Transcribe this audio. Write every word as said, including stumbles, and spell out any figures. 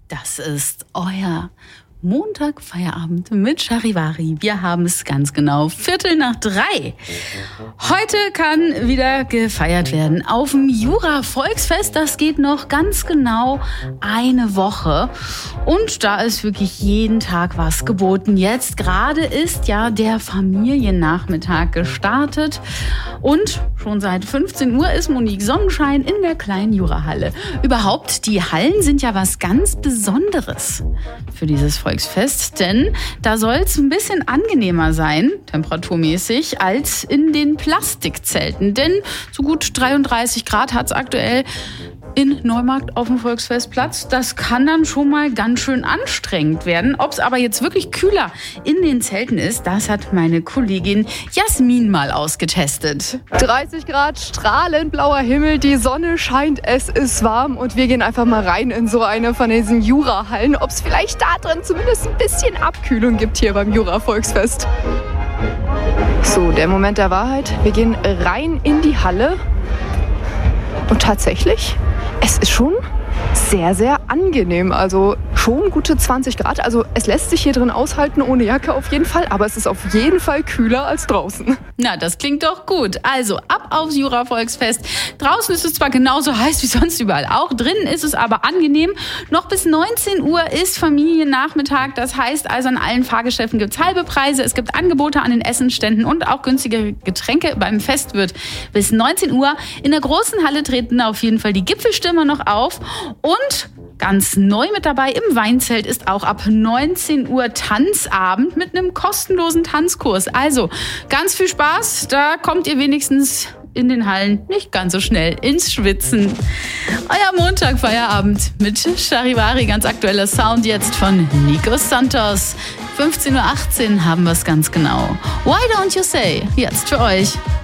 Das ist euer Montag-Feierabend mit Charivari. Wir haben es ganz genau Viertel nach drei. Heute kann wieder gefeiert werden auf dem Jura-Volksfest. Das geht noch ganz genau eine Woche. Und da ist wirklich jeden Tag was geboten. Jetzt gerade ist ja der Familiennachmittag gestartet. Und schon seit fünfzehn Uhr ist Monique Sonnenschein in der kleinen Jurahalle. Überhaupt, die Hallen sind ja was ganz Besonderes für dieses Volksfest, denn da soll es ein bisschen angenehmer sein, temperaturmäßig, als in den Plastikzelten. Denn so gut dreiunddreißig Grad hat es aktuell in Neumarkt auf dem Volksfestplatz. Das kann dann schon mal ganz schön anstrengend werden. Ob es aber jetzt wirklich kühler in den Zelten ist, das hat meine Kollegin Jasmin mal ausgetestet. dreißig Grad, strahlend blauer Himmel, die Sonne scheint, es ist warm und wir gehen einfach mal rein in so eine von diesen Jurahallen, ob es vielleicht da drin zumindest ein bisschen Abkühlung gibt hier beim Jura-Volksfest. So, der Moment der Wahrheit. Wir gehen rein in die Halle und tatsächlich, es ist schon sehr, sehr angenehm. Also schon gute zwanzig Grad. Also es lässt sich hier drin aushalten ohne Jacke auf jeden Fall. Aber es ist auf jeden Fall kühler als draußen. Na, das klingt doch gut. Also ab aufs Jura-Volksfest. Draußen ist es zwar genauso heiß wie sonst überall auch. Drinnen ist es aber angenehm. Noch bis neunzehn Uhr ist Familiennachmittag. Das heißt also, an allen Fahrgeschäften gibt es halbe Preise. Es gibt Angebote an den Essensständen und auch günstige Getränke. Beim Fest wird bis neunzehn Uhr in der großen Halle treten auf jeden Fall die Gipfelstürmer noch auf. Und ganz neu mit dabei im Weinzelt ist auch ab neunzehn Uhr Tanzabend mit einem kostenlosen Tanzkurs. Also ganz viel Spaß, da kommt ihr wenigstens in den Hallen nicht ganz so schnell ins Schwitzen. Euer Montag-Feierabend mit Charivari, ganz aktueller Sound jetzt von Nico Santos. fünfzehn Uhr achtzehn haben wir es ganz genau. Why don't you say? Jetzt für euch.